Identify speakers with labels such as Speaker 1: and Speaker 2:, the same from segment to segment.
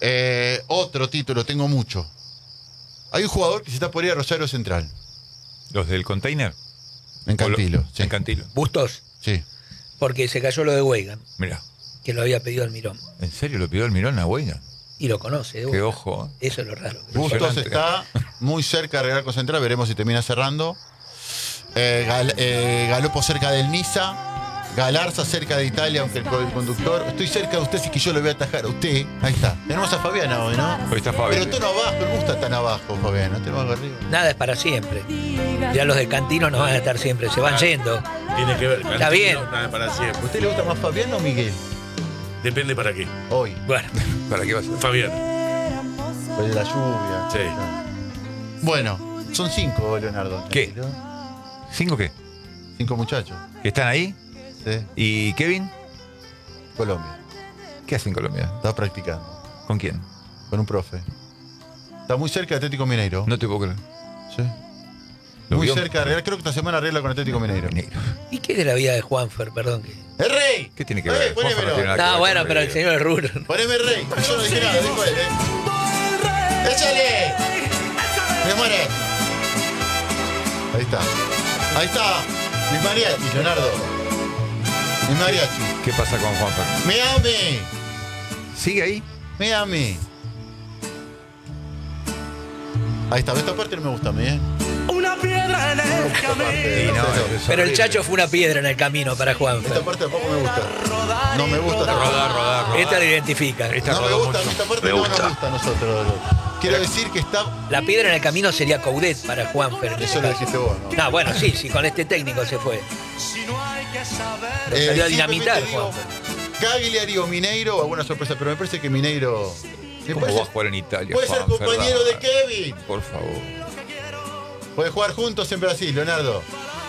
Speaker 1: Otro título, tengo mucho. Hay un jugador que se está por ir a Rosario Central.
Speaker 2: ¿Los del container?
Speaker 1: En Cantilo. Sí.
Speaker 2: En Cantilo.
Speaker 3: Bustos,
Speaker 1: Sí.
Speaker 3: porque se cayó lo de Weigan,
Speaker 2: Mirá.
Speaker 3: que lo había pedido Almirón.
Speaker 2: ¿En serio lo pidió Almirón a Weigan?
Speaker 3: Y lo conoce. de
Speaker 2: Qué
Speaker 3: una.
Speaker 2: ojo.
Speaker 3: Eso es lo raro.
Speaker 1: Bustos
Speaker 2: Impresionante.
Speaker 1: está muy cerca de arreglar con Central. Veremos si termina cerrando. Galopo cerca del Niza. Galarza cerca de Italia, aunque el conductor. Estoy cerca de usted, si que yo lo voy a atajar a usted. Ahí está. Tenemos a Fabiana hoy, ¿no?
Speaker 2: Hoy está Fabián.
Speaker 1: Pero tono abajo, no me gusta tan abajo, Fabiana. Tenemos algo arriba.
Speaker 3: Nada es para siempre. Ya los de Cantino no van a estar siempre, se van yendo.
Speaker 4: Tiene que ver.
Speaker 3: Está
Speaker 4: Cantino,
Speaker 3: bien.
Speaker 4: Nada para siempre.
Speaker 1: ¿A usted le gusta más Fabiana o Miguel?
Speaker 4: Depende para qué.
Speaker 1: Hoy.
Speaker 3: Bueno,
Speaker 2: ¿Para qué va a ser?
Speaker 4: Fabián.
Speaker 1: Por la lluvia.
Speaker 4: Sí.
Speaker 1: Bueno, son 5, Leonardo.
Speaker 2: ¿Qué?
Speaker 1: Tranquilo.
Speaker 2: ¿5 qué?
Speaker 1: 5 muchachos.
Speaker 2: ¿Que están ahí?
Speaker 1: Sí.
Speaker 2: ¿Y Kevin?
Speaker 1: Colombia.
Speaker 2: ¿Qué hace en Colombia?
Speaker 1: Está practicando.
Speaker 2: ¿Con quién?
Speaker 1: Con un profe. Está muy cerca de Atlético Mineiro.
Speaker 2: No te puedo creer.
Speaker 1: Sí.
Speaker 2: ¿Lo
Speaker 1: Muy
Speaker 2: vio?
Speaker 1: cerca de arreglar. Creo que esta semana arregla con Atlético Mineiro.
Speaker 2: Mineiro.
Speaker 3: ¿y qué de la vida de Juanfer? Perdón que.
Speaker 1: ¡El rey!
Speaker 2: ¿Qué tiene que ver? Juanfer
Speaker 1: Ponémelo.
Speaker 2: no tiene nada que ver
Speaker 3: No,
Speaker 2: con
Speaker 3: bueno, pero el
Speaker 2: River.
Speaker 3: señor Rubro.
Speaker 1: Poneme el rey. Yo no dije nada, dijo él, ¡Échale! ¡Me muere! Ahí está. Ahí está. Mi mariachi, Leonardo. Mi mariachi.
Speaker 2: ¿Qué pasa con Juanfer?
Speaker 1: ¡Miami!
Speaker 2: ¿Sigue ahí?
Speaker 1: ¡Miami! Ahí está. Esta parte no me gusta a mí, ¿eh?
Speaker 5: Una piedra en el camino.
Speaker 2: Sí, no, es
Speaker 3: Pero el
Speaker 2: horrible.
Speaker 3: Chacho fue una piedra en el camino para
Speaker 1: Esta
Speaker 3: Juanfer.
Speaker 1: parte tampoco me gusta. No me gusta.
Speaker 2: Rodar.
Speaker 3: Esta lo identifica.
Speaker 2: Esta
Speaker 1: No me
Speaker 2: rodó
Speaker 1: gusta.
Speaker 2: mucho.
Speaker 1: Esta parte no nos gusta a nosotros. Quiero decir que está...
Speaker 3: La piedra en el camino sería Coudet para Juanfer. en
Speaker 1: Eso
Speaker 3: ese
Speaker 1: lo
Speaker 3: caso.
Speaker 1: dijiste vos, ¿no?
Speaker 3: No, bueno, sí, con este técnico se fue. Lo salió a dinamitar,
Speaker 1: siempre te digo,
Speaker 3: Juanfer.
Speaker 1: Cagliari o Mineiro o alguna sorpresa, pero me parece que Mineiro... me
Speaker 2: ¿Cómo
Speaker 1: parece-
Speaker 2: va a jugar en Italia?
Speaker 1: puede ser
Speaker 2: Juanfer?
Speaker 1: compañero de Kevin.
Speaker 2: Por favor.
Speaker 1: Puede jugar juntos en Brasil, Leonardo.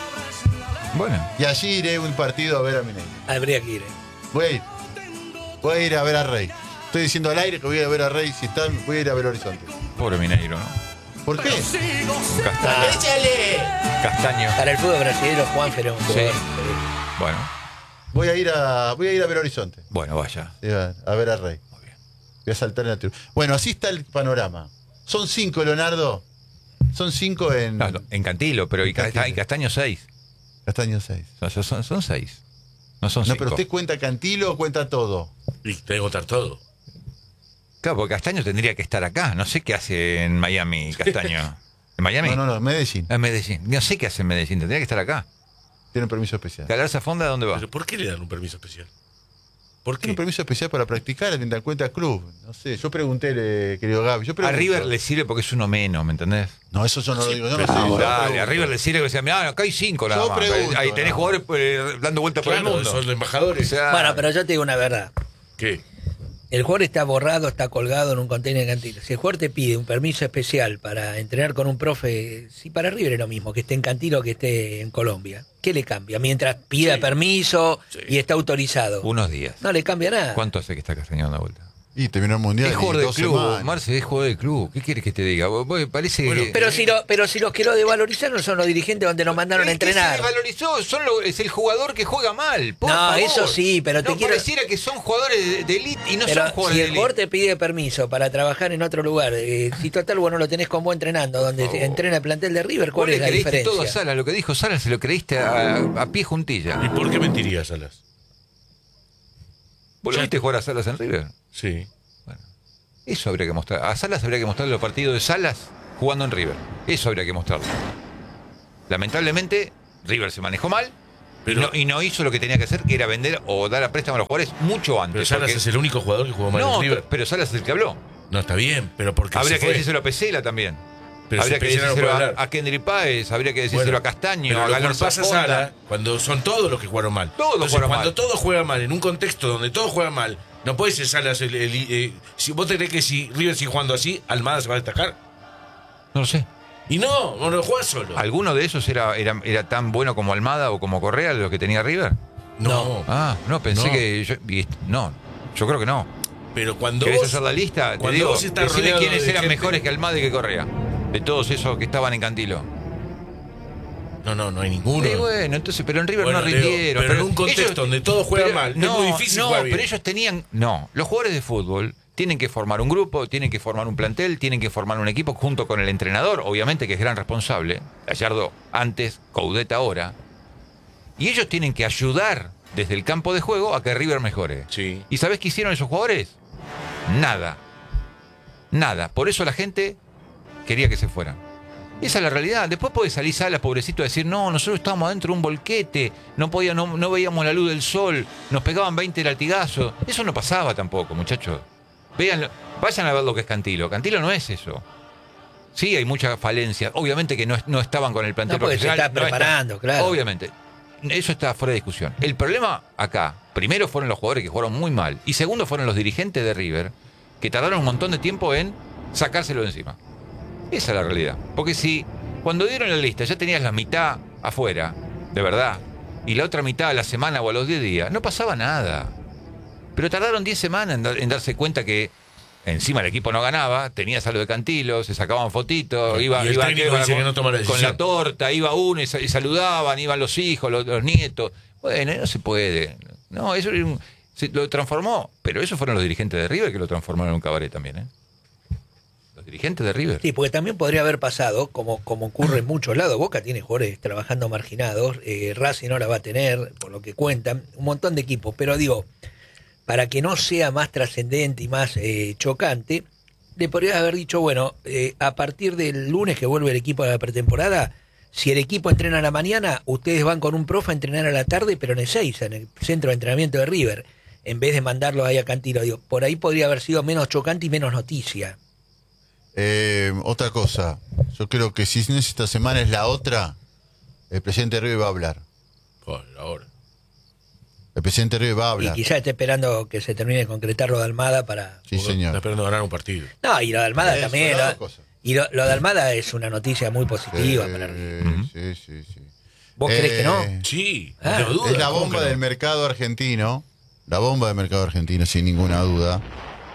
Speaker 2: Bueno.
Speaker 1: Y allí iré a un partido a ver a Mineiro.
Speaker 3: Habría que ir.
Speaker 1: Voy a ir. Voy a ir a ver a Rey. Estoy diciendo al aire que voy a ir a ver a Rey. Si está, voy a ir a ver Horizonte.
Speaker 2: Pobre Mineiro, ¿no?
Speaker 1: ¿Por qué?
Speaker 2: Castaño.
Speaker 1: ¡Échale!
Speaker 2: Castaño.
Speaker 3: Para el fútbol brasileño, Juanfer es un
Speaker 2: Sí.
Speaker 3: jugador.
Speaker 2: Bueno.
Speaker 1: Voy a ir a ver Horizonte.
Speaker 2: Bueno, vaya.
Speaker 1: Sí, a ver a Rey.
Speaker 2: Muy bien.
Speaker 1: Voy a saltar en la tribuna. Bueno, así está el panorama. Son 5, Leonardo. Son 5 en
Speaker 2: No, en Cantilo, pero y Castaño 6.
Speaker 1: Castaño 6.
Speaker 2: Son 6. No son 5.
Speaker 1: No, pero usted cuenta Cantilo o cuenta todo.
Speaker 4: Y te debo contar todo.
Speaker 2: Claro, porque Castaño tendría que estar acá. No sé qué hace en Miami, Castaño. ¿En Miami?
Speaker 1: No, Medellín.
Speaker 2: En Medellín. No sé qué hace en Medellín. Tendría que estar acá.
Speaker 1: Tiene un permiso especial.
Speaker 2: ¿Galarza Fonda dónde va?
Speaker 4: ¿Pero por qué le dan un permiso especial? ¿Por
Speaker 1: Tiene
Speaker 4: qué?
Speaker 1: un permiso especial para practicar en el cuenta club. No sé, yo pregunté, querido Gaby. Yo
Speaker 2: A
Speaker 1: pregunto.
Speaker 2: River le sirve porque es uno menos, ¿me entendés?
Speaker 1: No, eso yo no lo digo. Yo no
Speaker 4: pero
Speaker 1: sé. yo
Speaker 2: Dale,
Speaker 1: pregunto.
Speaker 2: a River le sirve que sea, mirá, acá hay 5 nada
Speaker 1: Yo
Speaker 2: más.
Speaker 1: pregunto,
Speaker 2: Ahí tenés
Speaker 1: no.
Speaker 2: jugadores dando vueltas por el
Speaker 4: Claro,
Speaker 2: mundo.
Speaker 4: son los embajadores.
Speaker 2: O sea,
Speaker 3: Bueno, pero yo te digo una verdad.
Speaker 4: ¿Qué?
Speaker 3: El jugador está borrado, está colgado en un container de Cantilo. Si el jugador te pide un permiso especial para entrenar con un profe, si para River es lo mismo, que esté en Cantilo o que esté en Colombia, ¿qué le cambia? Mientras pida permiso y está autorizado.
Speaker 2: unos días.
Speaker 3: No le cambia nada.
Speaker 2: ¿Cuánto hace que está Castaño dando vuelta?
Speaker 1: Y terminó el mundial.
Speaker 2: Es
Speaker 1: y
Speaker 2: jugador del
Speaker 1: 2
Speaker 2: club,
Speaker 1: semanas.
Speaker 2: Marce, es jugador del club. ¿Qué quieres que te diga? Parece
Speaker 4: Bueno,
Speaker 2: que...
Speaker 3: Pero si los que lo devalorizaron son los dirigentes donde nos mandaron a
Speaker 2: Es que
Speaker 3: entrenar.
Speaker 2: se desvalorizó, es el jugador que juega mal. Por
Speaker 3: No,
Speaker 2: favor.
Speaker 3: eso sí, pero te
Speaker 2: no
Speaker 3: quiero-
Speaker 2: pareciera que son jugadores de elite y no
Speaker 3: Pero
Speaker 2: son jugadores
Speaker 3: si
Speaker 2: de
Speaker 3: el
Speaker 2: elite.
Speaker 3: jugador te pide permiso para trabajar en otro lugar, si total vos no lo tenés como entrenando, donde
Speaker 2: favor.
Speaker 3: entrena el plantel de River,
Speaker 2: Vos
Speaker 3: ¿cuál
Speaker 2: le
Speaker 3: es la
Speaker 2: creíste
Speaker 3: diferencia?
Speaker 2: todo a Salas, lo que dijo Salas se lo creíste a pie
Speaker 4: ¿Y
Speaker 2: juntilla.
Speaker 4: por qué mentirías, Salas?
Speaker 2: ¿Vos lo viste jugar a Salas en River?
Speaker 4: Sí.
Speaker 2: Bueno, eso habría que mostrar. A Salas habría que mostrarle los partidos de Salas jugando en River. Eso habría que mostrarle. Lamentablemente, River se manejó mal
Speaker 4: Pero,
Speaker 2: y no hizo lo que tenía que hacer, que era vender o dar a préstamo a los jugadores mucho antes.
Speaker 4: pero Salas
Speaker 2: porque-
Speaker 4: es el único jugador que jugó mal
Speaker 2: No,
Speaker 4: en River.
Speaker 2: pero Salas es el que habló.
Speaker 4: No, está bien, pero porque
Speaker 2: Habría
Speaker 4: se
Speaker 2: que
Speaker 4: fue.
Speaker 2: decírselo a Pesela también.
Speaker 4: Pero
Speaker 2: habría
Speaker 4: si
Speaker 2: que
Speaker 4: Pesela no
Speaker 2: decírselo
Speaker 4: puede
Speaker 2: a,
Speaker 4: hablar.
Speaker 2: a Kendry Páez, habría que decírselo
Speaker 4: Bueno,
Speaker 2: a Castaño,
Speaker 4: pero
Speaker 2: a
Speaker 4: lo que
Speaker 2: Galarza
Speaker 4: pasa,
Speaker 2: Fonda.
Speaker 4: Sala, cuando son todos los que jugaron mal.
Speaker 2: Todos
Speaker 4: Entonces,
Speaker 2: jugaron
Speaker 4: cuando
Speaker 2: mal.
Speaker 4: todos juegan mal, en un contexto donde todos juegan mal, no puede ser Salas si vos te crees que si River sigue jugando así, Almada se va a destacar.
Speaker 2: No lo sé.
Speaker 4: Y no lo juega solo.
Speaker 2: ¿Alguno de esos era tan bueno como Almada o como Correa, los que tenía River?
Speaker 4: No.
Speaker 2: Ah, no, pensé
Speaker 4: No.
Speaker 2: que... yo creo que no.
Speaker 4: Pero cuando
Speaker 2: ¿Querés
Speaker 4: vos,
Speaker 2: hacer la lista? Te
Speaker 4: cuando
Speaker 2: digo,
Speaker 4: vos estás
Speaker 2: decime
Speaker 4: rodeado
Speaker 2: quiénes
Speaker 4: de
Speaker 2: eran
Speaker 4: gente-
Speaker 2: mejores que Almada y que Correa. De todos esos que estaban en Cantilo.
Speaker 4: No hay ninguno.
Speaker 2: Y bueno, entonces, pero en River
Speaker 4: Bueno,
Speaker 2: no
Speaker 4: Leo,
Speaker 2: rindieron.
Speaker 4: pero en un contexto donde todos juegan mal, es muy difícil
Speaker 2: no,
Speaker 4: jugar bien.
Speaker 2: pero ellos tenían... No, los jugadores de fútbol Tienen que formar un grupo, tienen que formar un plantel, tienen que formar un equipo junto con el entrenador, obviamente que es gran responsable. Gallardo antes, Coudet ahora. Y ellos tienen que ayudar desde el campo de juego a que River mejore.
Speaker 4: Sí.
Speaker 2: ¿Y sabés qué hicieron esos jugadores? Nada. Nada. Por eso la gente quería que se fueran. Esa es la realidad. Después puede salir Salas, pobrecito, a decir, no, nosotros estábamos adentro de un volquete, no veíamos la luz del sol, nos pegaban 20 latigazos. Eso no pasaba tampoco, muchachos. Vayan a ver lo que es Cantilo. Cantilo no es eso. Sí, hay mucha falencia. Obviamente que no estaban con el plantel
Speaker 3: porque se
Speaker 2: profesional.
Speaker 3: está preparando, claro.
Speaker 2: Obviamente. Eso está fuera de discusión. El problema acá, primero fueron los jugadores que jugaron muy mal. Y segundo fueron los dirigentes de River, que tardaron un montón de tiempo en sacárselo de encima. Esa es la realidad. Porque si cuando dieron la lista ya tenías la mitad afuera, de verdad, y la otra mitad a la semana o a los 10 días, no pasaba nada. Pero tardaron 10 semanas en darse cuenta que encima el equipo no ganaba, tenías algo de Cantilo, se sacaban fotitos,
Speaker 4: Y el técnico dice que no toma la
Speaker 2: con
Speaker 4: decisión.
Speaker 2: la torta, iba uno y saludaban, iban los hijos, los nietos. Bueno, no se puede. No, eso se lo transformó, pero esos fueron los dirigentes de River que lo transformaron en un cabaret también, ¿eh? Los dirigentes de River.
Speaker 3: Sí, porque también podría haber pasado, como ocurre en muchos lados. Boca tiene jugadores trabajando marginados, Racing no la va a tener, por lo que cuentan, un montón de equipos. Pero digo, para que no sea más trascendente y más chocante, le podrías haber dicho, bueno, a partir del lunes que vuelve el equipo a la pretemporada, si el equipo entrena a la mañana, ustedes van con un profe a entrenar a la tarde, pero en el 6, en el centro de entrenamiento de River, en vez de mandarlos ahí a Cantilo. Digo, por ahí podría haber sido menos chocante y menos noticia.
Speaker 1: Otra cosa, yo creo que si esta semana es la otra, el presidente de River va a hablar.
Speaker 4: Por ahora.
Speaker 1: El presidente de River va a
Speaker 3: Y
Speaker 1: hablar.
Speaker 3: quizás esté esperando que se termine de concretar lo de Almada para...
Speaker 1: Sí,
Speaker 4: Está
Speaker 1: señor.
Speaker 4: esperando ganar un partido.
Speaker 3: No, y lo de Almada
Speaker 1: Eso,
Speaker 3: también.
Speaker 1: las dos cosas.
Speaker 3: Y lo de Almada es una noticia muy positiva para River.
Speaker 1: Sí.
Speaker 3: ¿Vos crees que no?
Speaker 4: Sí,
Speaker 3: Ah,
Speaker 4: no tengo duda.
Speaker 1: Es la
Speaker 4: ¿Cómo
Speaker 1: bomba
Speaker 4: que no?
Speaker 1: del mercado argentino. La bomba del mercado argentino, sin ninguna duda.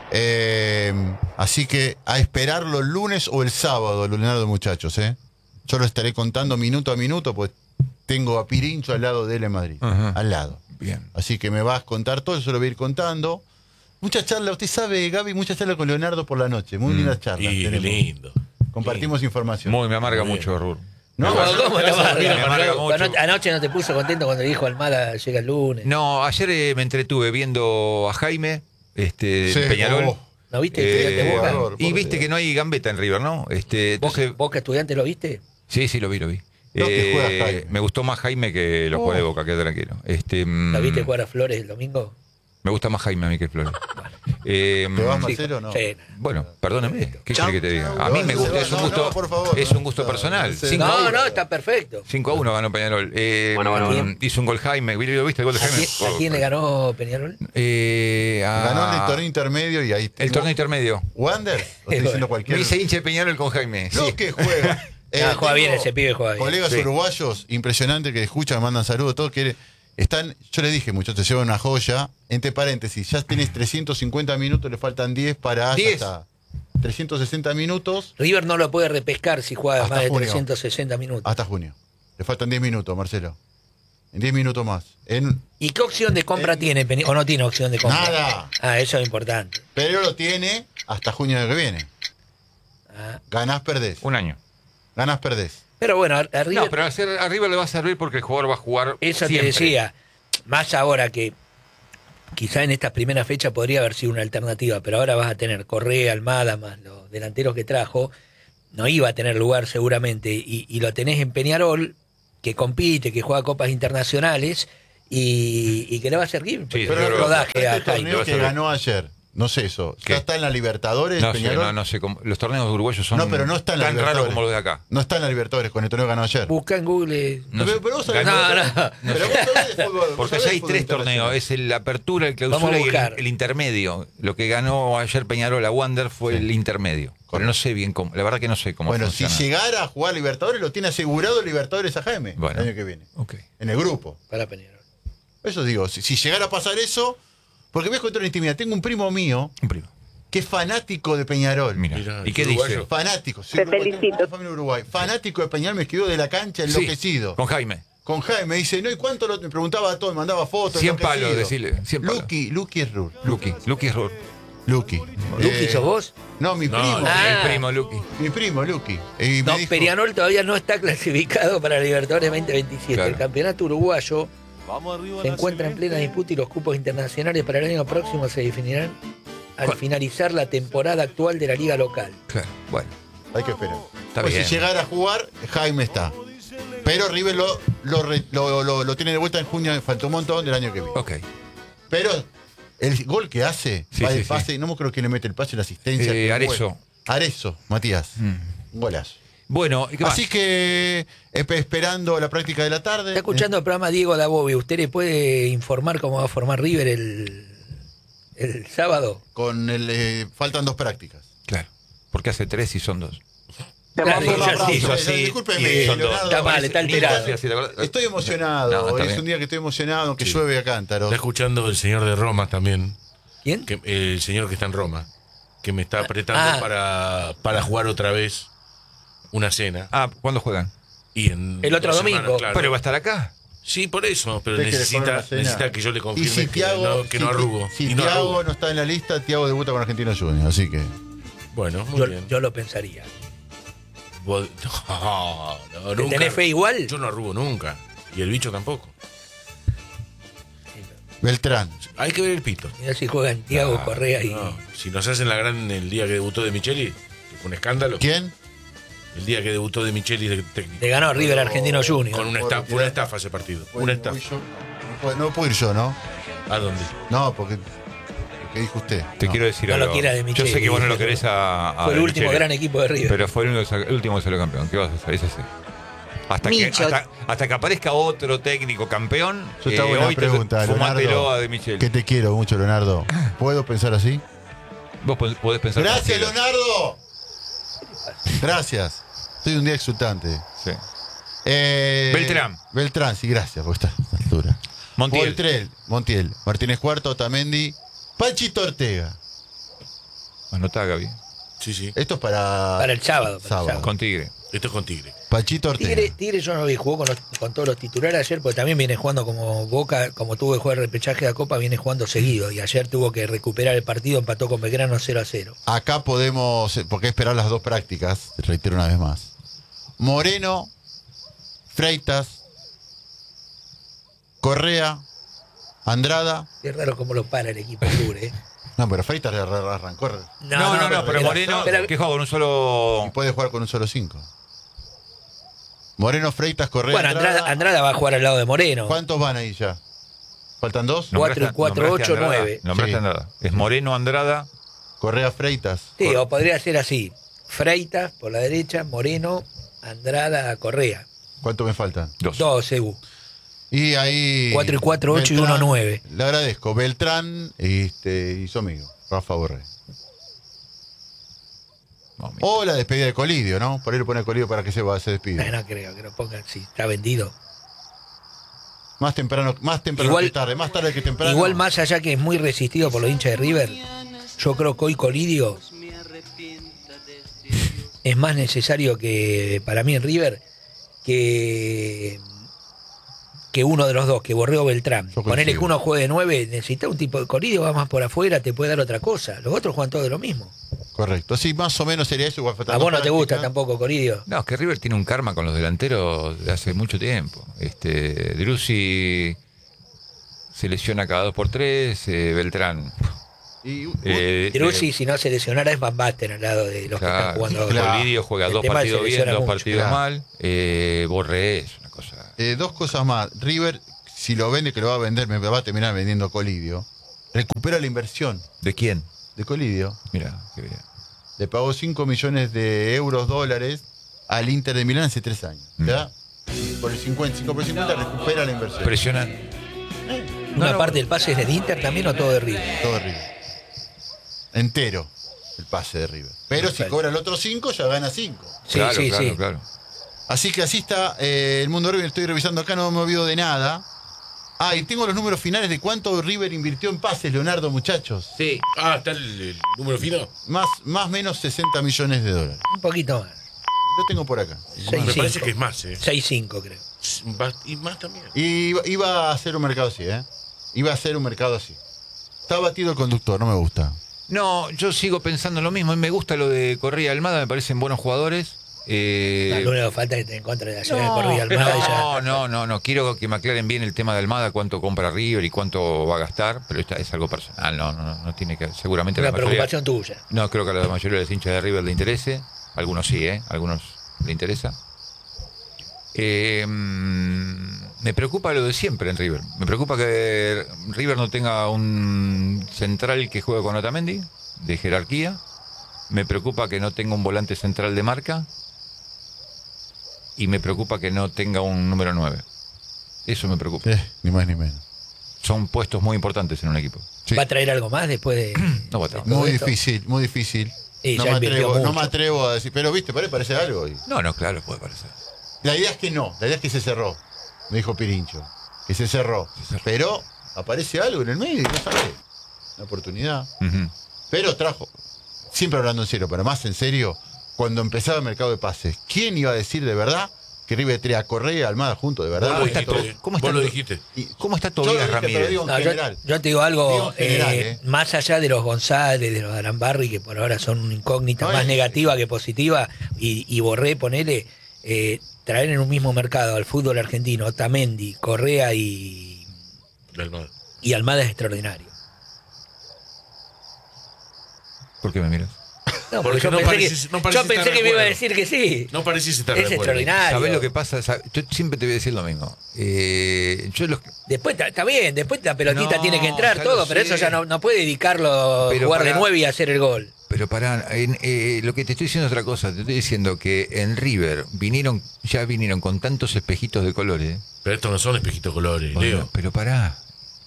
Speaker 1: Así que a esperarlo el lunes o el sábado, Leonardo, muchachos. Yo lo estaré contando minuto a minuto, pues tengo a Pirincho al lado de él en Madrid.
Speaker 2: Ajá.
Speaker 1: Al lado.
Speaker 2: Bien.
Speaker 1: Así que me vas a contar todo, yo lo voy a ir contando. Mucha charla, usted sabe, Gaby, mucha charla con Leonardo por la noche. Muy lindas charlas.
Speaker 4: Y
Speaker 1: tenemos.
Speaker 4: lindo.
Speaker 1: Compartimos información.
Speaker 2: Me amarga
Speaker 4: Muy
Speaker 2: mucho, Rur.
Speaker 1: No,
Speaker 3: ¿Cómo te amarga?
Speaker 2: Me amarga mucho.
Speaker 3: Anoche no te puso contento cuando dijo Almada llega el lunes.
Speaker 2: No, ayer me entretuve viendo a Jaime,
Speaker 1: Sí,
Speaker 2: Peñarol.
Speaker 1: oh.
Speaker 3: ¿No viste Estudiante
Speaker 2: Eh,
Speaker 3: Boca?
Speaker 1: Por
Speaker 2: y
Speaker 1: Dios.
Speaker 2: viste que no hay gambeta en River, ¿no? Entonces,
Speaker 3: ¿Boca Estudiante lo viste?
Speaker 2: sí, lo vi.
Speaker 1: No, que juega Jaime.
Speaker 2: Me gustó más Jaime que los jugadores de Boca, quédate tranquilo.
Speaker 3: ¿La viste jugar a Flores el domingo?
Speaker 2: Me gusta más Jaime a mí que Flores.
Speaker 1: ¿Te vas,
Speaker 3: Sí,
Speaker 1: Marcelo, o no?
Speaker 3: sí.
Speaker 2: Bueno, perdóneme, ¿qué quiere que te diga? A
Speaker 1: No,
Speaker 2: mí me
Speaker 1: no,
Speaker 2: gusta, es un
Speaker 1: no,
Speaker 2: gusto,
Speaker 1: no, por favor,
Speaker 2: es
Speaker 1: no.
Speaker 2: un gusto personal.
Speaker 1: Sí.
Speaker 2: 5-1.
Speaker 3: No, está perfecto.
Speaker 2: 5-1 ganó Peñarol.
Speaker 3: bueno.
Speaker 2: Hizo un gol Jaime. ¿Lo viste el gol de
Speaker 3: ¿A
Speaker 2: Jaime?
Speaker 3: quién le ganó Peñarol?
Speaker 1: Ganó en el torneo intermedio y ahí.
Speaker 2: El torneo intermedio.
Speaker 1: ¿Wander? ¿O estoy diciendo
Speaker 2: Me
Speaker 1: cualquier?
Speaker 2: hice hincha de Peñarol con Jaime.
Speaker 1: Lo
Speaker 2: Sí.
Speaker 1: que juega.
Speaker 3: Juega bien
Speaker 1: tengo
Speaker 3: ese pibe, juega bien.
Speaker 1: Colegas
Speaker 2: Sí.
Speaker 1: uruguayos, impresionante, que escuchan, mandan saludos, todos están, yo le dije, muchachos, te llevan una joya. Entre paréntesis, ya tenés 350 minutos, le faltan 10 para
Speaker 2: 10.
Speaker 1: hasta 360 minutos
Speaker 3: River no lo puede repescar si juega
Speaker 1: Hasta
Speaker 3: más de
Speaker 1: junio.
Speaker 3: 360 minutos.
Speaker 1: hasta junio. Le faltan 10 minutos, Marcelo. En 10 minutos más.
Speaker 3: ¿Y qué opción de compra tiene o no tiene opción de compra?
Speaker 1: Nada.
Speaker 3: Ah, eso es importante.
Speaker 1: Pero lo tiene hasta junio de que viene.
Speaker 3: Ah.
Speaker 1: Ganás, perdés.
Speaker 2: Un año.
Speaker 1: Ganás, perdés.
Speaker 3: Pero bueno, a River,
Speaker 2: No, pero arriba le va a servir porque el jugador va a jugar
Speaker 3: eso
Speaker 2: siempre.
Speaker 3: te decía. Más ahora que quizá en esta primera fecha podría haber sido una alternativa, pero ahora vas a tener Correa, Almada, más los delanteros que trajo. No iba a tener lugar seguramente. Y lo tenés en Peñarol, que compite, que juega copas internacionales y que le va a servir.
Speaker 2: Sí,
Speaker 3: Pero
Speaker 2: pero
Speaker 3: el rodaje a
Speaker 1: Este
Speaker 3: Jaime.
Speaker 1: torneo que ganó ayer, no sé eso.
Speaker 2: ¿Qué?
Speaker 1: ¿Ya está en la Libertadores,
Speaker 2: No sé,
Speaker 1: Peñarol?
Speaker 2: no sé cómo. Los torneos uruguayos son
Speaker 1: No, pero no está en la
Speaker 2: tan raros
Speaker 1: Libertadores.
Speaker 2: como los de acá.
Speaker 1: No está en la Libertadores con el torneo que ganó ayer.
Speaker 3: Busca en Google.
Speaker 2: No
Speaker 1: pero,
Speaker 2: sé.
Speaker 1: pero vos sabés,
Speaker 2: Ganó-
Speaker 1: pero vos sabés de fútbol, vos
Speaker 2: Porque
Speaker 1: sabés
Speaker 2: allá
Speaker 1: de
Speaker 2: hay
Speaker 1: fútbol
Speaker 2: 3 torneos,
Speaker 1: internacional.
Speaker 2: es la apertura, el
Speaker 3: Vamos
Speaker 2: clausura
Speaker 3: a
Speaker 2: y
Speaker 3: buscar.
Speaker 2: el intermedio. Lo que ganó ayer Peñarol a Wander fue el intermedio. Pero no sé bien cómo, la verdad que no sé cómo
Speaker 1: Bueno,
Speaker 2: funciona.
Speaker 1: si llegara a jugar Libertadores, lo tiene asegurado Libertadores a Jaime
Speaker 2: Bueno.
Speaker 1: el año que viene.
Speaker 2: Ok.
Speaker 1: En el grupo.
Speaker 3: Para Peñarol.
Speaker 1: Eso digo, si llegara a pasar eso, porque voy a contar una intimidad. Tengo un primo mío
Speaker 2: Un primo.
Speaker 1: que es fanático de Peñarol.
Speaker 2: Mira.
Speaker 4: Mirá,
Speaker 2: ¿Y qué
Speaker 4: es
Speaker 2: dice?
Speaker 4: uruguayo.
Speaker 1: Fanático. Sí,
Speaker 6: Te
Speaker 1: uruguayo, tengo
Speaker 6: felicito.
Speaker 1: una familia en Uruguay. Fanático de Peñarol, me escribió de la cancha
Speaker 2: Sí,
Speaker 1: enloquecido.
Speaker 2: con Jaime.
Speaker 1: Con Jaime, dice, no, ¿y cuánto me preguntaba a todo? Me mandaba fotos.
Speaker 2: 100
Speaker 1: enloquecido.
Speaker 2: palos, decile. 100 palos.
Speaker 1: Lucky es Rur.
Speaker 2: Lucky es Rur.
Speaker 1: Luqui.
Speaker 3: ¿Luqui sos vos?
Speaker 1: No, mi
Speaker 4: No,
Speaker 1: primo.
Speaker 3: Ah.
Speaker 2: El primo Luqui.
Speaker 1: Mi primo, Luqui. Y
Speaker 3: No,
Speaker 1: me dijo,
Speaker 3: Peñarol todavía no está clasificado para Libertadores 2027.
Speaker 2: Claro.
Speaker 3: El campeonato uruguayo se encuentra en plena disputa y los cupos internacionales para el año próximo se definirán al finalizar la temporada actual de la liga local.
Speaker 2: Claro, bueno.
Speaker 1: hay que esperar.
Speaker 2: Está
Speaker 1: Pues
Speaker 2: bien.
Speaker 1: si llegara a jugar, Jaime está. Pero River lo tiene de vuelta en junio, faltó un montón del año que viene.
Speaker 2: Ok.
Speaker 1: Pero el gol que hace,
Speaker 2: Sí,
Speaker 1: va
Speaker 2: sí,
Speaker 1: el pase, no me creo que le mete el pase y la asistencia.
Speaker 2: Arezzo.
Speaker 1: Arezzo, Matías. Un golazo.
Speaker 2: Bueno, ¿y qué más?
Speaker 1: Así que esperando la práctica de la tarde.
Speaker 3: Está escuchando el programa Diego Dabove. ¿Usted le puede informar cómo va a formar River el sábado?
Speaker 1: Con faltan 2 prácticas.
Speaker 2: Claro. Porque hace 3 y son 2.
Speaker 3: Claro,
Speaker 1: mando un
Speaker 3: ya
Speaker 1: abrazo.
Speaker 3: sí.
Speaker 2: Hizo así,
Speaker 1: Discúlpeme,
Speaker 2: y son
Speaker 1: Leonardo.
Speaker 2: dos.
Speaker 3: Está mal, está alterado.
Speaker 2: Sí, ¿te acuerdas?
Speaker 1: Estoy emocionado.
Speaker 2: No, está
Speaker 1: Hoy es
Speaker 2: bien.
Speaker 1: un día que estoy emocionado, que
Speaker 4: Sí.
Speaker 1: llueve a cántaros.
Speaker 4: Está escuchando el señor de Roma también.
Speaker 3: ¿Quién?
Speaker 4: El señor que está en Roma. Que me está apretando para jugar otra vez una cena.
Speaker 2: Ah, ¿cuándo juegan?
Speaker 4: Y en
Speaker 3: El otro
Speaker 4: 2
Speaker 3: domingo.
Speaker 4: semanas, claro.
Speaker 2: Pero va a estar acá.
Speaker 4: Sí, por eso. Pero
Speaker 1: ¿Usted quiere jugar una cena?
Speaker 4: necesita que yo le
Speaker 1: Y
Speaker 4: confirme
Speaker 1: si Thiago,
Speaker 4: que no arrugo.
Speaker 1: Si
Speaker 4: Y no
Speaker 1: Thiago
Speaker 4: arrugo.
Speaker 1: no está en la lista, Thiago debuta con Argentino Juniors, así que.
Speaker 4: Bueno, muy bien.
Speaker 3: Yo lo pensaría.
Speaker 4: Vos- No, no,
Speaker 3: ¿Le
Speaker 4: nunca.
Speaker 3: tenés fe igual?
Speaker 4: Yo no arrugo nunca. Y el bicho tampoco.
Speaker 1: Beltrán.
Speaker 4: Hay que ver el pito.
Speaker 3: Mirá si juegan Thiago Correa y...
Speaker 4: No, si nos hacen la gran el día que debutó de Micheli, que fue un escándalo.
Speaker 1: ¿Quién?
Speaker 4: El día que debutó de Micheli de técnico.
Speaker 3: Le ganó River Argentino Junior.
Speaker 4: Con una estafa ese partido. Una estafa.
Speaker 1: No puedo ir yo, ¿no?
Speaker 4: ¿A dónde?
Speaker 1: No, porque. ¿Qué dijo usted?
Speaker 2: Te
Speaker 1: No.
Speaker 2: quiero decir
Speaker 3: No lo
Speaker 2: algo.
Speaker 3: quiera de
Speaker 2: Yo
Speaker 3: Micheli,
Speaker 2: sé que vos no lo
Speaker 3: dice.
Speaker 2: querés a
Speaker 3: Fue el
Speaker 2: De
Speaker 3: último
Speaker 2: Micheli,
Speaker 3: gran equipo de River.
Speaker 2: Pero fue el último que salió campeón. ¿Qué vas a hacer? Es ese.
Speaker 6: Micho.
Speaker 2: Hasta que aparezca otro técnico campeón,
Speaker 1: Eso está buena
Speaker 2: hoy
Speaker 1: pregunta,
Speaker 2: fumátelo
Speaker 1: Leonardo.
Speaker 2: a De Micheli.
Speaker 1: Que te quiero mucho, Leonardo. ¿Puedo pensar así?
Speaker 2: Vos podés pensar.
Speaker 1: Gracias,
Speaker 2: tranquilo.
Speaker 1: Leonardo. Gracias. Estoy un día exultante.
Speaker 2: Sí.
Speaker 1: Beltrán. Beltrán, sí, gracias, porque está a esta altura. Montiel. Martínez Cuarto, Otamendi. Panchito Ortega.
Speaker 2: Anotá, Gaby.
Speaker 4: Sí, sí.
Speaker 1: Esto es para
Speaker 3: Para el sábado. para el sábado.
Speaker 2: Con Tigre.
Speaker 4: Esto es con Tigre.
Speaker 1: Panchito Ortega.
Speaker 3: Tigre yo no vi, jugó con todos los titulares ayer, porque también viene jugando como Boca, como tuvo que jugar el repechaje de la Copa, viene jugando seguido. Y ayer tuvo que recuperar el partido, empató con Belgrano 0-0.
Speaker 1: Acá podemos, porque esperar las 2 prácticas, reitero una vez más. Moreno, Freitas, Correa, Andrada.
Speaker 3: Es raro cómo lo para el equipo Tigre.
Speaker 1: No, pero Freitas arrancó
Speaker 2: No, pero Moreno, que juega con un solo.
Speaker 1: y puede jugar con un solo 5. Moreno, Freitas, Correa,
Speaker 3: Bueno, Andrada va a jugar al lado de Moreno.
Speaker 1: ¿Cuántos van ahí ya? ¿Faltan 2?
Speaker 3: 4 y 4, 8, 9.
Speaker 2: Nombraste
Speaker 1: Sí.
Speaker 2: Andrada. Es Moreno, Andrada.
Speaker 1: Correa, Freitas.
Speaker 3: Sí, o podría ser así. Freitas por la derecha, Moreno, Andrada, Correa.
Speaker 1: ¿Cuántos me faltan?
Speaker 2: 2.
Speaker 3: 2, Ebu.
Speaker 1: Y ahí.
Speaker 3: 4 y 4, 8 y 1, 9.
Speaker 1: Le agradezco. Beltrán y su amigo, Rafa Borré. O la despedida de Colidio, ¿no? Por ahí le pone a Colidio para que se despide.
Speaker 3: No creo que lo pongan así. Está vendido.
Speaker 1: Más temprano
Speaker 3: Igual-
Speaker 1: que tarde, más tarde que temprano.
Speaker 3: Igual más allá que es muy resistido por los hinchas de River, yo creo que hoy Colidio es más necesario que para mí en River que uno de los dos, que Borré o Beltrán.
Speaker 1: Yo
Speaker 3: Ponele
Speaker 1: coincido.
Speaker 3: que uno juegue de 9, necesita un tipo de Colidio, va más por afuera, te puede dar otra cosa. Los otros juegan todo de lo mismo.
Speaker 1: Correcto. Sí, más o menos sería eso. Igual faltan
Speaker 3: A
Speaker 1: dos
Speaker 3: vos no te gusta
Speaker 1: prácticas.
Speaker 3: tampoco Colidio.
Speaker 2: No, es que River tiene un karma con los delanteros de hace mucho tiempo. Drussi se lesiona cada 2x3, Beltrán.
Speaker 1: Y,
Speaker 3: Drussi, si no se lesionara, es Van Basten al lado de los que están jugando.
Speaker 1: claro.
Speaker 2: Colidio juega
Speaker 3: El
Speaker 2: 2
Speaker 3: tema
Speaker 2: partidos
Speaker 3: se
Speaker 2: bien,
Speaker 3: lesiona
Speaker 2: 2
Speaker 3: mucho.
Speaker 2: partidos
Speaker 1: Claro.
Speaker 2: mal. Borré es una cosa.
Speaker 1: 2 cosas más. River, si lo vende, que lo va a vender, me va a terminar vendiendo Colidio. Recupera la inversión
Speaker 2: ¿De quién?
Speaker 1: de Colidio.
Speaker 2: Mira, qué bien.
Speaker 1: Le pagó 5 millones de euros, dólares al Inter de Milán hace 3 años. ¿Ya? Por el 55 por el 50 recupera la inversión.
Speaker 2: Impresionante.
Speaker 3: Una
Speaker 2: No,
Speaker 3: parte del pase es del Inter también o todo de River.
Speaker 1: Todo River. Entero el pase de River. Pero si
Speaker 3: Perfecto.
Speaker 1: cobra el otro 5, ya gana 5.
Speaker 3: Sí,
Speaker 2: claro,
Speaker 3: sí,
Speaker 2: claro,
Speaker 3: sí.
Speaker 2: claro.
Speaker 1: Así que así está el mundo River. Estoy revisando acá, no me olvido de nada. Ah, y tengo los números finales de cuánto River invirtió en pases, Leonardo, muchachos.
Speaker 2: Sí.
Speaker 4: Ah, está el número fino.
Speaker 1: Más menos 60 millones de dólares.
Speaker 3: Un poquito más.
Speaker 1: Lo tengo por acá.
Speaker 4: Me
Speaker 3: 6-5.
Speaker 4: parece que es más,
Speaker 3: 6-5 creo.
Speaker 4: Y más también.
Speaker 1: Y iba a hacer un mercado así, ¿eh? Iba a hacer un mercado así. Está batido el conductor, no me gusta.
Speaker 2: No, yo sigo pensando lo mismo. A mí me gusta lo de Correa y Almada, me parecen buenos jugadores.
Speaker 3: Lo único que falta es que te en contra de la ciudad de Correa Almada.
Speaker 2: No. Quiero que me aclaren bien el tema de Almada, cuánto compra River y cuánto va a gastar, pero es algo personal. No tiene que. Seguramente
Speaker 3: Una
Speaker 2: la mayoría.
Speaker 3: preocupación tuya.
Speaker 2: No creo que a la mayoría de los hinchas de River le interese. Algunos sí, algunos le interesa. Me preocupa lo de siempre en River. Me preocupa que River no tenga un central que juegue con Otamendi, de jerarquía. Me preocupa que no tenga un volante central de marca. Y me preocupa que no tenga un número 9. Eso me preocupa.
Speaker 1: Ni más ni menos.
Speaker 2: Son puestos muy importantes en un equipo.
Speaker 1: Sí.
Speaker 3: ¿Va a traer algo más después de.?
Speaker 2: No va a traer.
Speaker 1: Muy difícil, muy difícil.
Speaker 3: Y
Speaker 1: No
Speaker 3: ya
Speaker 1: me,
Speaker 3: invirtió
Speaker 1: atrevo, no
Speaker 3: mucho.
Speaker 1: me atrevo a decir, pero viste, parece algo.
Speaker 2: No, claro, puede parecer.
Speaker 1: La idea es que no, la idea es que se cerró, me dijo Pirincho, que se cerró. Pero aparece algo en el medio, no sabes. Una oportunidad.
Speaker 2: Ujú.
Speaker 1: Pero trajo, siempre hablando en serio, pero más en serio, cuando empezaba el mercado de pases, ¿quién iba a decir de verdad que River traía a Correa y Almada juntos, de verdad?
Speaker 4: Vos lo
Speaker 2: está
Speaker 4: dijiste.
Speaker 2: todo? ¿Cómo está
Speaker 4: Vos lo
Speaker 2: todo?
Speaker 4: dijiste.
Speaker 2: ¿Cómo está
Speaker 1: Yo lo
Speaker 2: Tobías
Speaker 1: dije, pero
Speaker 2: Ramírez?
Speaker 1: digo en
Speaker 3: No,
Speaker 1: general.
Speaker 3: yo te digo algo,
Speaker 1: Digo en general,
Speaker 3: más allá de los González, de los Arambarri, que por ahora son una incógnita
Speaker 1: No,
Speaker 3: más
Speaker 1: es-
Speaker 3: negativa que positiva, y Borré, ponele, traer en un mismo mercado al fútbol argentino Otamendi, Correa y Almada es extraordinario.
Speaker 2: ¿Por qué me miras?
Speaker 3: No,
Speaker 4: Porque
Speaker 3: yo
Speaker 4: no
Speaker 3: pensé,
Speaker 4: pareces- no
Speaker 3: yo
Speaker 4: pareces
Speaker 3: pensé
Speaker 4: estar de
Speaker 3: que me iba a
Speaker 4: acuerdo.
Speaker 3: decir que sí.
Speaker 4: No parecís estar
Speaker 3: Es
Speaker 4: de acuerdo.
Speaker 3: extraordinario.
Speaker 2: ¿Sabés lo que pasa? Yo siempre te voy a decir lo mismo. Yo los...
Speaker 3: Después está bien, después la pelotita
Speaker 2: No,
Speaker 3: tiene que entrar
Speaker 2: ya
Speaker 3: todo,
Speaker 2: lo
Speaker 3: pero
Speaker 2: sé.
Speaker 3: eso ya no puede dedicarlo a
Speaker 2: Pero
Speaker 3: jugar de
Speaker 2: pará.
Speaker 3: 9 y hacer el gol.
Speaker 2: Pero pará, lo que te estoy diciendo es otra cosa. Te estoy diciendo que en River ya vinieron con tantos espejitos de colores.
Speaker 4: Pero estos no son espejitos colores,
Speaker 2: Bueno,
Speaker 4: Leo.
Speaker 2: pero pará.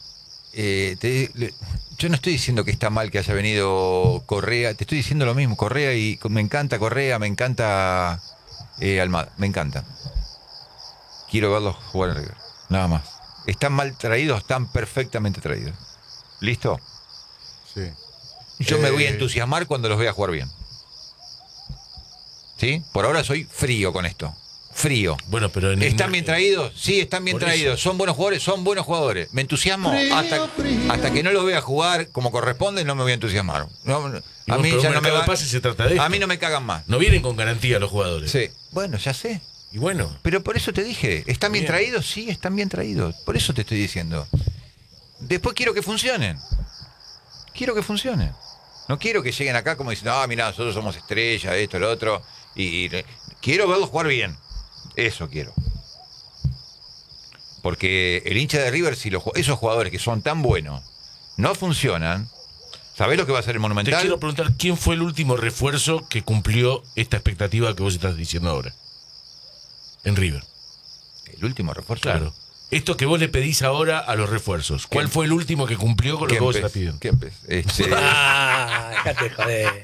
Speaker 2: Yo no estoy diciendo que está mal que haya venido Correa. Te estoy diciendo lo mismo. Correa y me encanta Correa, me encanta Almada. Me encanta. Quiero verlos jugar en River. Nada más. Están mal traídos, están perfectamente traídos. ¿Listo?
Speaker 1: Sí.
Speaker 2: Yo me voy a entusiasmar cuando los vea jugar bien. ¿Sí? Por ahora soy frío con esto. Frío.
Speaker 4: Bueno, pero
Speaker 2: ¿Están bien traídos? Sí, están bien
Speaker 4: Por
Speaker 2: traídos.
Speaker 4: eso.
Speaker 2: ¿Son buenos jugadores? Son buenos jugadores. ¿Me entusiasmo?
Speaker 1: Frío,
Speaker 2: Hasta que no los vea jugar como corresponde, no me voy a entusiasmar. A mí ya no me va...
Speaker 4: pase se trata de esto.
Speaker 2: A mí no me cagan más.
Speaker 4: No vienen con garantía los jugadores.
Speaker 2: Sí. Bueno, ya sé.
Speaker 4: Y bueno,
Speaker 2: Pero por eso te dije, ¿están bien
Speaker 4: Bien.
Speaker 2: traídos? Sí, están bien traídos. Por eso te estoy diciendo. Después quiero que funcionen. Quiero que funcionen. No quiero que lleguen acá como diciendo, mirá, nosotros somos estrellas, esto, lo otro. Y quiero verlos jugar bien. Eso quiero. Porque el hincha de River, si esos jugadores que son tan buenos no funcionan, ¿sabés lo que va a ser el
Speaker 4: te
Speaker 2: Monumental?
Speaker 4: quiero preguntar quién fue el último refuerzo que cumplió esta expectativa que vos estás diciendo ahora. En River.
Speaker 2: El último refuerzo.
Speaker 4: Claro. Esto que vos le pedís ahora a los refuerzos. ¿Cuál fue el último que cumplió con lo que vos estás pidiendo?
Speaker 2: Kempes.
Speaker 3: Dejate de joder.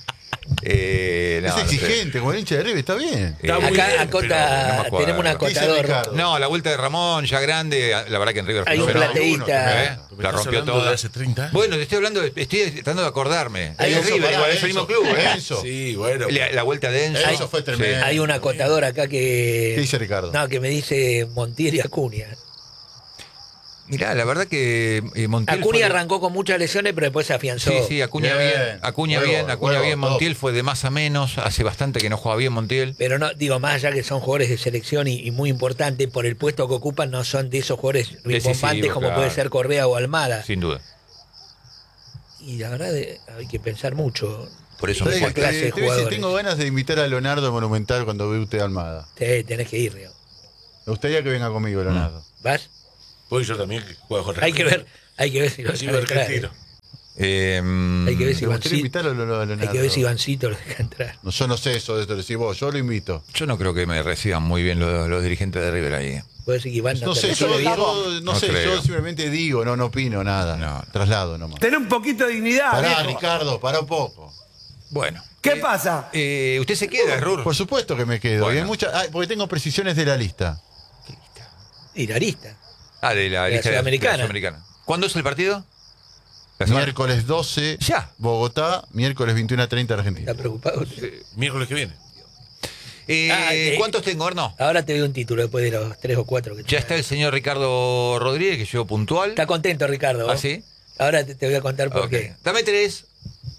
Speaker 1: Es exigente, como el hincha de River, está bien.
Speaker 4: Está muy
Speaker 3: Acá
Speaker 4: bien,
Speaker 3: acota,
Speaker 2: pero no me acuerdo.
Speaker 3: tenemos un
Speaker 1: ¿Qué dice
Speaker 3: acotador.
Speaker 1: Ricardo?
Speaker 2: No, la vuelta de Ramón, ya grande, la verdad que en River
Speaker 3: Hay un
Speaker 2: fenomenal.
Speaker 3: plateísta.
Speaker 2: ¿Eh?
Speaker 4: ¿Me
Speaker 2: La
Speaker 4: estás
Speaker 2: rompió
Speaker 4: hablando
Speaker 2: toda.
Speaker 4: de hace 30 años?
Speaker 2: Bueno, estoy tratando de acordarme.
Speaker 3: Hay
Speaker 2: Es
Speaker 3: un-
Speaker 2: River,
Speaker 1: pará,
Speaker 2: igual, es el mismo club. ¿eh?
Speaker 1: Enzo.
Speaker 4: Sí, bueno.
Speaker 2: La vuelta de Enzo.
Speaker 1: Eso fue tremendo.
Speaker 3: Hay un acotador acá que.
Speaker 1: ¿Qué dice Ricardo?
Speaker 3: No, que me dice Montiel y Acuña.
Speaker 2: Mirá, la verdad que Montiel
Speaker 3: Acuña
Speaker 2: fue-
Speaker 3: arrancó con muchas lesiones, pero después se afianzó.
Speaker 2: Sí, Acuña
Speaker 1: Bien.
Speaker 2: bien. Acuña
Speaker 1: Juego,
Speaker 2: bien, Acuña
Speaker 1: juego,
Speaker 2: bien.
Speaker 1: todo.
Speaker 2: Montiel fue de más a menos. Hace bastante que no juega bien Montiel.
Speaker 3: Pero no, digo, más allá que son jugadores de selección y muy importantes, por el puesto que ocupan, no son de esos jugadores rimbombantes
Speaker 2: Decisivos,
Speaker 3: como
Speaker 2: claro.
Speaker 3: puede ser Correa o Almada.
Speaker 2: Sin duda.
Speaker 3: Y la verdad, hay que pensar mucho.
Speaker 2: Por eso
Speaker 3: Esa
Speaker 2: me
Speaker 1: Te-
Speaker 3: clase
Speaker 1: te-
Speaker 3: de
Speaker 1: te voy a decir,
Speaker 3: jugadores.
Speaker 1: tengo ganas de invitar a Leonardo Monumental cuando ve usted a Almada.
Speaker 3: Tenés que ir, Río.
Speaker 1: Me gustaría que venga conmigo, Leonardo.
Speaker 3: ¿Vas?
Speaker 4: Voy yo también que juego con
Speaker 3: Hay que ver si lo
Speaker 4: Así
Speaker 3: dejan
Speaker 4: ver
Speaker 3: entrar.
Speaker 4: argentino.
Speaker 3: Hay que ver si
Speaker 1: Me gustaría
Speaker 3: Ivancito,
Speaker 1: invitarlo a Leonardo.
Speaker 3: hay que ver si Ivancito lo deja entrar.
Speaker 1: No, yo no sé eso de esto, decís vos, yo lo invito.
Speaker 2: Yo no creo que me reciban muy bien los dirigentes de River ahí.
Speaker 3: Puede ser que Iván
Speaker 1: No
Speaker 3: te
Speaker 1: sé,
Speaker 3: recibe bien.
Speaker 1: no
Speaker 2: No
Speaker 1: sé,
Speaker 2: creo.
Speaker 1: yo simplemente digo, no opino nada.
Speaker 2: No.
Speaker 1: Traslado nomás.
Speaker 5: Ten un poquito de dignidad.
Speaker 1: Pará,
Speaker 5: viejo.
Speaker 1: Ricardo, pará un poco.
Speaker 2: Bueno.
Speaker 5: ¿Qué pasa?
Speaker 2: ¿Usted se queda, Rur?
Speaker 1: Por supuesto que me quedo.
Speaker 2: Bueno.
Speaker 1: Y hay porque tengo precisiones de la lista.
Speaker 3: Y la lista.
Speaker 2: De la
Speaker 3: la
Speaker 2: lista
Speaker 3: Sudamericana.
Speaker 2: Sudamericana. ¿Cuándo es el partido? La semana-
Speaker 1: Miércoles 12,
Speaker 2: Ya.
Speaker 1: Bogotá, miércoles 21:30 Argentina.
Speaker 3: ¿Estás preocupado?
Speaker 4: Miércoles que viene.
Speaker 2: ¿Cuántos tengo, Arno?
Speaker 3: Ahora te doy un título después de los 3 o 4 que
Speaker 2: Ya está el señor Ricardo Rodríguez, que llegó puntual.
Speaker 3: Está contento, Ricardo.
Speaker 2: ¿Ah,
Speaker 3: ¿vos?
Speaker 2: sí?
Speaker 3: Ahora te voy a contar por
Speaker 2: Ok.
Speaker 3: qué.
Speaker 2: Dame 3.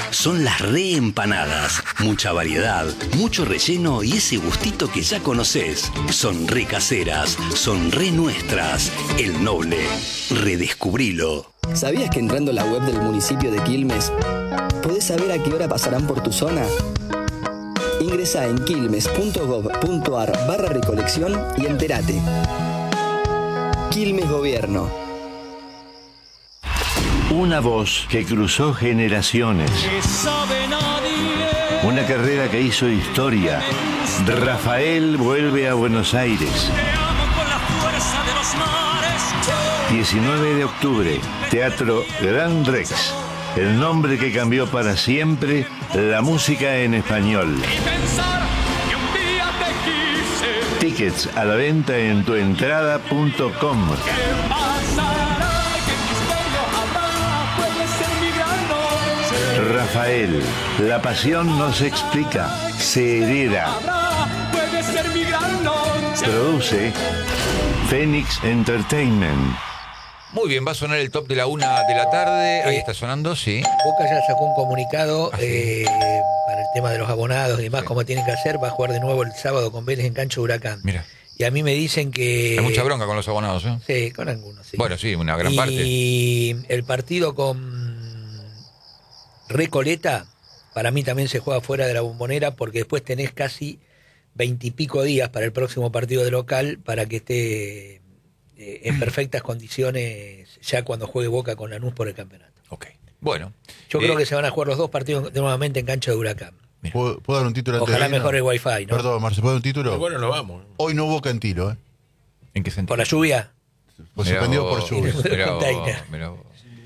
Speaker 6: son las reempanadas. Mucha variedad, mucho relleno y ese gustito que ya conoces. Son re caseras, son re nuestras. El Noble, redescubrilo.
Speaker 7: ¿Sabías que entrando a la web del municipio de Quilmes podés saber a qué hora pasarán por tu zona? Ingresá en quilmes.gov.ar/recolección y entérate. Quilmes Gobierno.
Speaker 8: Una voz que cruzó generaciones. Una carrera que hizo historia. Rafael vuelve a Buenos Aires. 19 de octubre, Teatro Gran Rex. El nombre que cambió para siempre la música en español. Tickets a la venta en tuentrada.com. Rafael, la pasión no se explica, se hereda. Produce Phoenix Entertainment.
Speaker 2: Muy bien, va a sonar el top de la 1 de la tarde. Ahí está sonando, sí.
Speaker 3: Boca ya sacó un comunicado
Speaker 2: sí.
Speaker 3: Para el tema de los abonados y demás, como tienen que hacer. Va a jugar de nuevo el sábado con Vélez en cancha de Huracán.
Speaker 2: Mira.
Speaker 3: Y a mí me dicen que...
Speaker 2: Hay mucha bronca con los abonados, ¿eh?
Speaker 3: Sí, con algunos, sí.
Speaker 2: Bueno, sí, una gran parte.
Speaker 3: Y el partido con Recoleta, para mí también se juega fuera de la Bombonera, porque después tenés casi 20 y pico días para el próximo partido de local para que esté en perfectas condiciones ya cuando juegue Boca con Lanús por el campeonato.
Speaker 2: Ok. Bueno.
Speaker 3: Yo creo que se van a jugar los dos partidos nuevamente en cancha de Huracán.
Speaker 1: ¿Puedo dar un título antes
Speaker 3: Ojalá
Speaker 1: de irnos?
Speaker 3: mejore el wifi, ¿no?
Speaker 1: Perdón, Marce, ¿puedo dar un título?
Speaker 4: Bueno, nos vamos.
Speaker 1: Hoy no hubo Cantilo, ¿eh?
Speaker 2: ¿En qué sentido?
Speaker 3: ¿Por la lluvia?
Speaker 1: Pues
Speaker 2: Mirá
Speaker 1: suspendido
Speaker 2: vos,
Speaker 1: por lluvia.
Speaker 2: mirá vos,
Speaker 3: Container.
Speaker 2: mirá vos.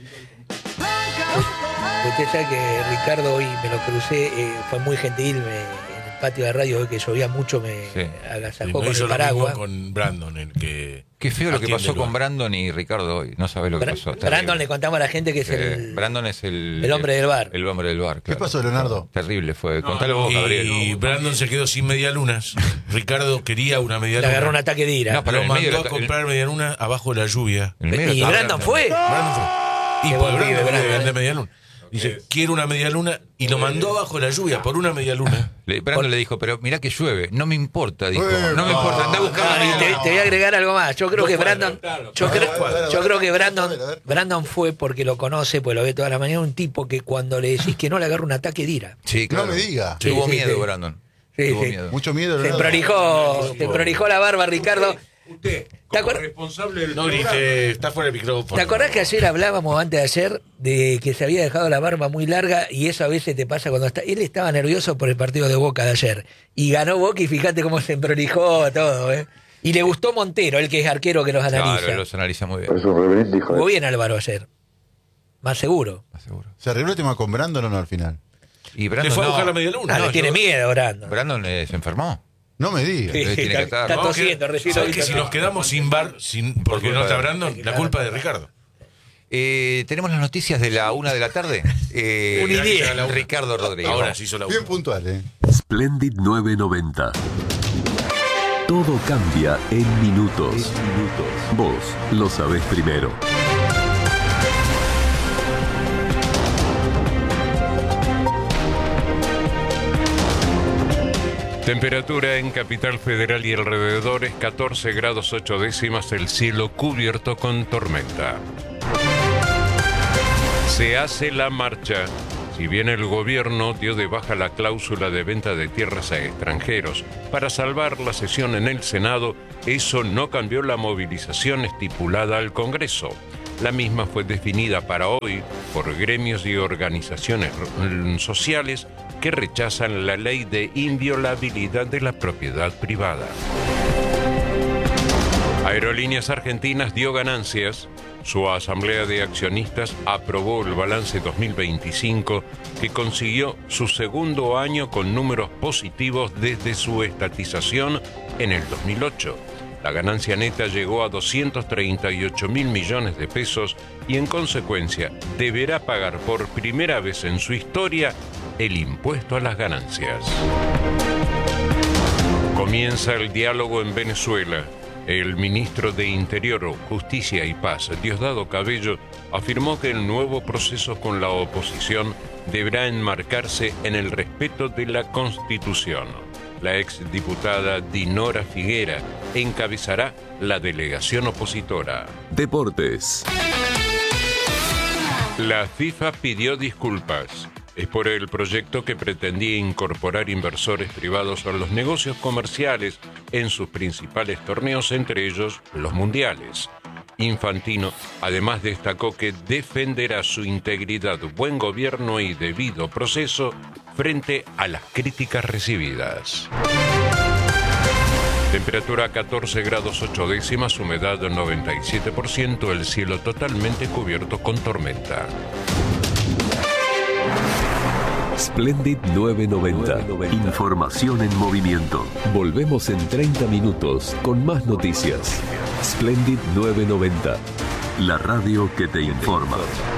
Speaker 3: Usted sabe que Ricardo hoy me lo crucé, fue muy gentil, en el patio de radio, hoy que llovía mucho, me agasajó
Speaker 4: Y
Speaker 3: con
Speaker 4: no hizo
Speaker 3: el
Speaker 4: lo
Speaker 3: paraguas.
Speaker 4: mismo con Brandon, el que...
Speaker 2: Qué feo lo que
Speaker 4: atiende
Speaker 2: pasó
Speaker 4: el
Speaker 2: con
Speaker 4: bar.
Speaker 2: Brandon y Ricardo hoy. No sabés lo que pasó.
Speaker 3: Brandon
Speaker 2: Terrible.
Speaker 3: le contamos a la gente que es el...
Speaker 2: Brandon es el
Speaker 3: hombre del bar.
Speaker 2: El hombre del bar,
Speaker 1: ¿Qué
Speaker 2: claro.
Speaker 1: pasó, Leonardo?
Speaker 2: Terrible fue. Contalo vos, Gabriel.
Speaker 4: Y Brandon se quedó sin medialunas. Ricardo quería una
Speaker 3: Le
Speaker 4: medialuna.
Speaker 3: agarró un ataque de ira.
Speaker 2: No, pero
Speaker 4: Lo
Speaker 2: en el medio
Speaker 4: mandó
Speaker 2: de
Speaker 4: a
Speaker 2: la-
Speaker 4: comprar medialuna abajo de la lluvia.
Speaker 2: En el medio
Speaker 3: ¿Y
Speaker 2: estaba
Speaker 3: Brandon fue?
Speaker 4: Brandon fue. Y
Speaker 3: Qué
Speaker 4: por
Speaker 3: buen pibe,
Speaker 4: Brandon
Speaker 3: Brandon,
Speaker 4: le
Speaker 3: ¿eh?
Speaker 4: vende medialuna. Dice, quiero una medialuna. Y lo mandó abajo de la lluvia por una medialuna.
Speaker 2: Brandon le dijo, pero mirá que llueve. No me importa, dijo.
Speaker 1: Bueno.
Speaker 2: No me importa, anda a buscar la
Speaker 3: Ah, y
Speaker 2: medialuna.
Speaker 3: te voy a agregar algo más. Yo creo que Brandon, yo creo que
Speaker 1: a ver.
Speaker 3: Brandon fue porque lo conoce, pues lo ve toda la mañana, un tipo que cuando le decís que no le agarra un ataque de ira.
Speaker 2: Sí, claro.
Speaker 1: No me diga.
Speaker 2: Tuvo
Speaker 3: Sí, sí,
Speaker 2: miedo,
Speaker 3: sí.
Speaker 2: Brandon.
Speaker 3: Sí,
Speaker 2: Tuvo
Speaker 3: sí.
Speaker 2: miedo.
Speaker 1: Mucho miedo,
Speaker 3: Se
Speaker 1: Leonardo.
Speaker 3: prolijó la barba, Ricardo.
Speaker 9: Usted,
Speaker 3: ¿Te
Speaker 9: como
Speaker 3: acuerdas?
Speaker 9: responsable del
Speaker 4: No
Speaker 9: programa,
Speaker 4: grite, está fuera del micrófono.
Speaker 3: ¿Te acordás que ayer hablábamos, antes de ayer, de que se había dejado la barba muy larga y eso a veces te pasa cuando está... Él estaba nervioso por el partido de Boca de ayer y ganó Boca y fíjate cómo se prolijó todo, ¿eh? Y le gustó Montero, el que es arquero que los analiza.
Speaker 2: Claro, los analiza muy bien.
Speaker 3: Jugó bien Álvaro ayer. Más seguro.
Speaker 2: Más seguro.
Speaker 1: ¿Se arregló el tema con Brandon o no al final?
Speaker 2: Y
Speaker 4: Le
Speaker 2: Brandon
Speaker 4: fue a
Speaker 2: no.
Speaker 4: buscar la medialuna.
Speaker 3: Ah, le tiene
Speaker 2: yo-
Speaker 3: miedo, Brandon.
Speaker 2: Brandon se enfermó.
Speaker 1: No me digas.
Speaker 3: Sí,
Speaker 2: tiene que
Speaker 3: está,
Speaker 2: estar.
Speaker 3: está
Speaker 2: No,
Speaker 3: tosiendo, recién lo
Speaker 4: ¿Sabes
Speaker 3: vi
Speaker 4: que si
Speaker 3: toser.
Speaker 4: nos quedamos sin bar, porque no está Brandon, la culpa es de Ricardo?
Speaker 2: Tenemos las noticias de la 1 de la tarde.
Speaker 3: Una idea.
Speaker 2: Ricardo Rodríguez.
Speaker 4: Ahora
Speaker 2: Vamos.
Speaker 4: sí hizo la
Speaker 1: Bien
Speaker 4: una.
Speaker 1: puntual, ¿eh?
Speaker 10: Splendid 990. Todo cambia en minutos. Vos lo sabés primero.
Speaker 11: Temperatura en Capital Federal y alrededores 14 grados 8 décimas, el cielo cubierto con tormenta. Se hace la marcha. Si bien el gobierno dio de baja la cláusula de venta de tierras a extranjeros para salvar la sesión en el Senado, eso no cambió la movilización estipulada al Congreso. La misma fue definida para hoy por gremios y organizaciones sociales que rechazan la ley de inviolabilidad de la propiedad privada. Aerolíneas Argentinas dio ganancias. Su asamblea de accionistas aprobó el balance 2025 que consiguió su segundo año con números positivos desde su estatización en el 2008. La ganancia neta llegó a 238 mil millones de pesos y en consecuencia deberá pagar por primera vez en su historia el impuesto a las ganancias. Comienza el diálogo en Venezuela. El ministro de Interior, Justicia y Paz, Diosdado Cabello, afirmó que el nuevo proceso con la oposición deberá enmarcarse en el respeto de la Constitución. La exdiputada Dinora Figuera encabezará la delegación opositora.
Speaker 10: Deportes.
Speaker 11: La FIFA pidió disculpas. Es por el proyecto que pretendía incorporar inversores privados a los negocios comerciales en sus principales torneos, entre ellos los mundiales. Infantino además destacó que defenderá su integridad, buen gobierno y debido proceso frente a las críticas recibidas. Temperatura 14 grados 8 décimas, humedad 97%, el cielo totalmente cubierto con tormenta.
Speaker 10: Splendid 990. Información en movimiento. Volvemos en 30 minutos con más noticias. Splendid 990. La radio que te informa.